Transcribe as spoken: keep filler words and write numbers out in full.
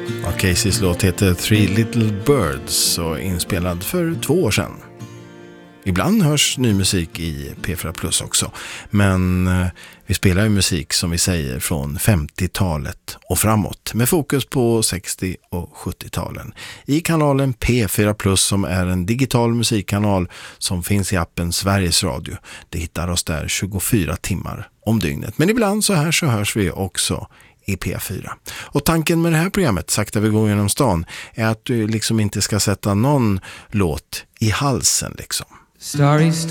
Caseys låt heter Three Little Birds och inspelad för två år sedan. Ibland hörs ny musik i P fyra Plus också, men eh, vi spelar ju musik som vi säger från femtiotalet och framåt med fokus på sextio- och sjuttio-talen i kanalen P fyra Plus som är en digital musikkanal som finns i appen Sveriges Radio. Det hittar oss där tjugofyra timmar om dygnet, men ibland så här så hörs vi också i P fyra. Och tanken med det här programmet, Sakta vi går genom stan, är att du liksom inte ska sätta någon låt i halsen liksom. Starry,